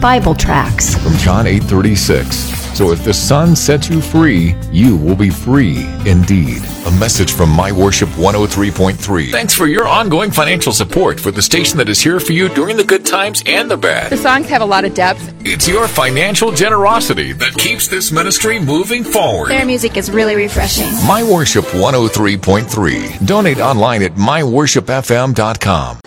Bible tracts. From John 8:36. So if the Son sets you free, you will be free indeed. A message from My Worship 103.3. Thanks for your ongoing financial support for the station that is here for you during the good times and the bad. The songs have a lot of depth. It's your financial generosity that keeps this ministry moving forward. Their music is really refreshing. My Worship 103.3. Donate online at myworshipfm.com.